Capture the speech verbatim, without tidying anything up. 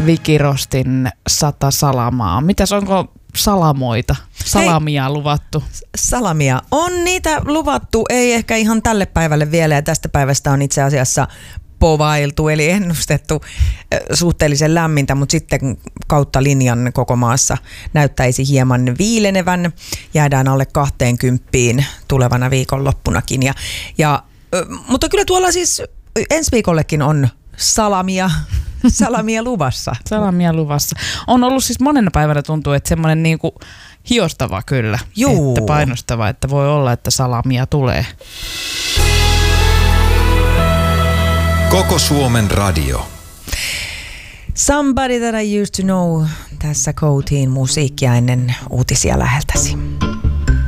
Vikirostin sata salamaa. Mitäs, onko salamoita, salamia Hei, luvattu? Salamia on niitä luvattu, ei ehkä ihan tälle päivälle vielä, ja tästä päivästä on itse asiassa povailtu, eli ennustettu suhteellisen lämmintä, mutta sitten kautta linjan koko maassa näyttäisi hieman viilenevän. Jäädään alle kahteenkymppiin tulevana viikonloppunakin. Ja, ja, mutta kyllä tuolla siis ensi viikollekin on salamia, salamia luvassa. Salamia luvassa. On ollut siis monena päivänä tuntuu, että semmoinen niinku hiostava kyllä, Juu. että painostava, että voi olla, että salamia tulee. Koko Suomen radio. Somebody that I used to know. Tässä Coatiin musiikkia ennen uutisia läheltäsi.